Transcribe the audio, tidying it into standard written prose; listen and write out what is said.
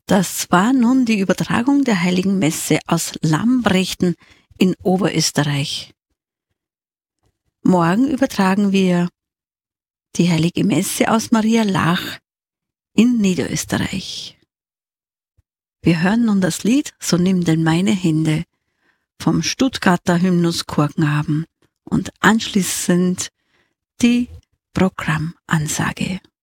Das war nun die Übertragung der Heiligen Messe aus Lambrechten in Oberösterreich. Morgen übertragen wir die Heilige Messe aus Maria Laach in Niederösterreich. Wir hören nun das Lied So nimm denn meine Hände vom Stuttgarter Hymnus Chorknaben und anschließend die Programmansage.